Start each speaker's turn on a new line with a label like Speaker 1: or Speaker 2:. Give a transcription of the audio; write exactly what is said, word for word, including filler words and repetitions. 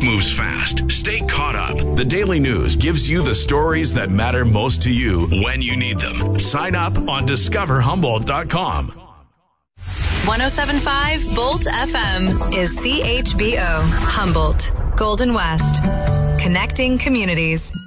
Speaker 1: Life moves fast. Stay caught up. The Daily News gives you the stories that matter most to you when you need them. Sign up on discover humboldt dot com.
Speaker 2: one oh seven point five Bolt F M is C H B O, Humboldt, Golden West. Connecting communities.